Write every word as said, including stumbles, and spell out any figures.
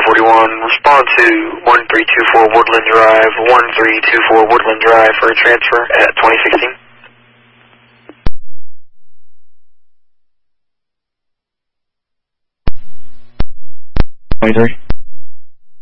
forty-one, respond to one three two four Woodland Drive, one three two four Woodland Drive for a transfer at twenty sixteen. twenty-three.